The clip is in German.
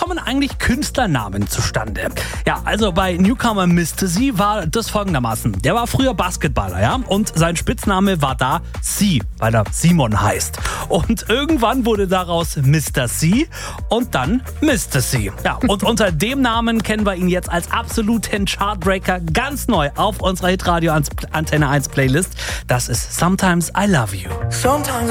kommen eigentlich Künstlernamen zustande? Ja, also bei Newcomer Mr. C war das folgendermaßen. Der war früher Basketballer, ja, und sein Spitzname war da C, weil er Simon heißt. Und irgendwann wurde daraus Mr. C und dann Mr. C. Ja, und unter dem Namen kennen wir ihn jetzt als absoluten Chartbreaker ganz neu auf unserer Hitradio Antenne 1 Playlist. Das ist Sometimes I Love You. Sometimes